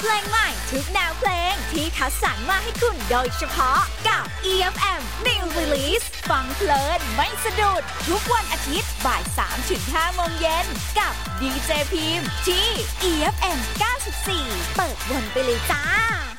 เพลงใหม่ทุกแนวเพลงที่คัดสรรมาให้คุณโดยเฉพาะกับ EFM New Release ฟังเพลินไม่สะดุดทุกวันอาทิตย์บ่าย 3-5 โมงเย็นกับดีเจพิมพ์ที่ EFM 94เปิดวนไปเลยจ้า